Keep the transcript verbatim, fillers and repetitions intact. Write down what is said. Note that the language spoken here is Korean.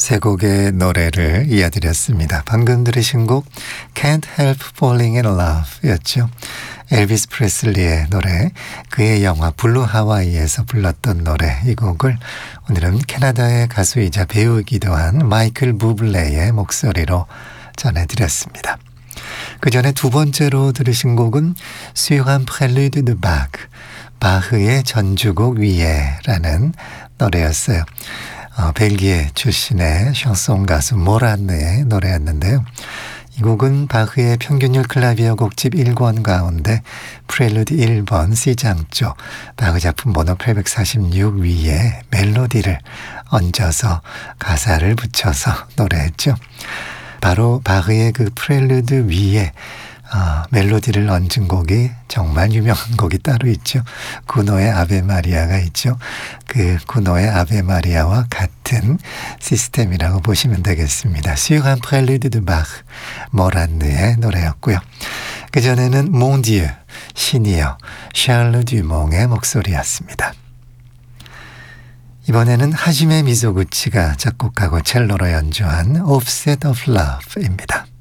세 곡의 노래를 이어드렸습니다. 방금 들으신 곡 Can't Help Falling in Love 였죠. 엘비스 프레슬리의 노래, 그의 영화 블루 하와이에서 불렀던 노래, 이 곡을 오늘은 캐나다의 가수이자 배우이기도 한 마이클 부블레의 목소리로 전해드렸습니다. 그 전에 두 번째로 들으신 곡은 Sur un prélude de Bach, 바흐의 전주곡 위에 라는 노래였어요. 어, 벨기에 출신의 샹송 가수 모란느의 노래였는데요. 이 곡은 바흐의 평균율 클라비어 곡집 일 권 가운데 프렐루드 일 번 C장조 바흐 작품 번호 팔백사십육 위에 멜로디를 얹어서 가사를 붙여서 노래했죠. 바로 바흐의 그 프렐루드 위에 어, 멜로디를 얹은 곡이 정말 유명한 곡이 따로 있죠. 구노의 아베 마리아가 있죠. 그 구노의 아베 마리아와 같은 시스템이라고 보시면 되겠습니다. Sur un prélude de Bach, 모란느의 노래였고요. 그전에는 Mon Dieu, 신이여, 샬르 듀몽의 목소리였습니다. 이번에는 하지메 미소구치가 작곡하고 첼로로 연주한 Offset of Love입니다.